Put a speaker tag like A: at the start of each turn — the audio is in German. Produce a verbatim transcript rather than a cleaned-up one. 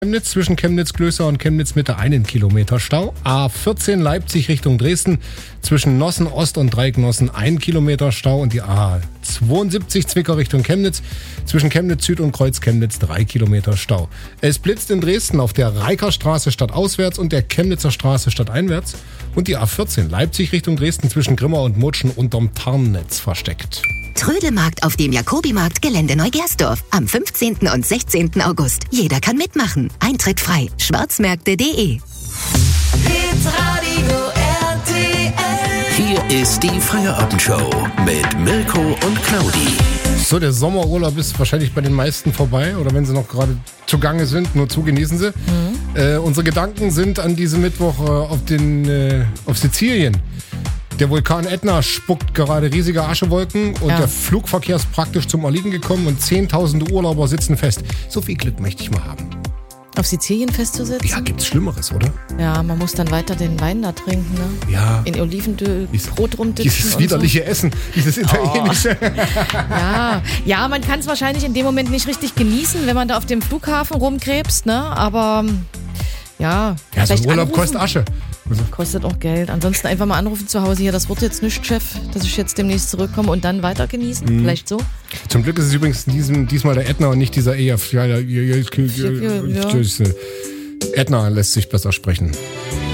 A: Chemnitz zwischen Chemnitz-Klößer und Chemnitz-Mitte einen Kilometer Stau. A vierzehn Leipzig Richtung Dresden zwischen Nossen Ost und Dreiecknossen ein Kilometer Stau. Und die A zweiundsiebzig Zwickau Richtung Chemnitz zwischen Chemnitz Süd und Kreuz Chemnitz drei Kilometer Stau. Es blitzt in Dresden auf der Reikerstraße stadtauswärts und der Chemnitzer Straße stadteinwärts. Und die A vierzehn Leipzig Richtung Dresden zwischen Grimma und Mutschen unterm Tarnnetz versteckt.
B: Trödelmarkt auf dem Jakobimarkt Gelände Neugersdorf am fünfzehnten und sechzehnten August. Jeder kann mitmachen. Eintritt frei. schwarzmärkte punkt de.
C: Hitradio R T L.
D: Hier ist die Feierabendshow mit Mirko und Claudi.
A: So, der Sommerurlaub ist wahrscheinlich bei den meisten vorbei. Oder wenn sie noch gerade zugange sind, nur zu genießen sie. Mhm. Äh, unsere Gedanken sind an diesem Mittwoch äh, auf, den, äh, auf Sizilien. Der Vulkan Ätna spuckt gerade riesige Aschewolken und ja. Der Flugverkehr ist praktisch zum Erliegen gekommen und zehntausende Urlauber sitzen fest. So viel Glück möchte ich mal haben.
E: Auf Sizilien festzusitzen?
A: Ja, gibt's Schlimmeres, oder?
E: Ja, man muss dann weiter den Wein da trinken, ne?
A: Ja.
E: In Olivenöl, Brot rumdippen.
A: Dieses widerliche
E: so.
A: Essen, dieses italienische.
E: Oh. Ja. ja, man kann es wahrscheinlich in dem Moment nicht richtig genießen, wenn man da auf dem Flughafen rumkrebst, ne? Aber ja.
A: Ja, so ein Urlaub anrufen. Kostet Asche.
E: Kostet auch Geld. Ansonsten einfach mal anrufen zu Hause. Hier, das wird jetzt nicht, Chef, dass ich jetzt demnächst zurückkomme und dann weiter genießen. Mhm. Vielleicht so.
A: Zum Glück ist es übrigens diesem, diesmal der Ätna und nicht dieser E F. Ja, ja, ja, ja, ja, ja, Ätna lässt sich besser sprechen.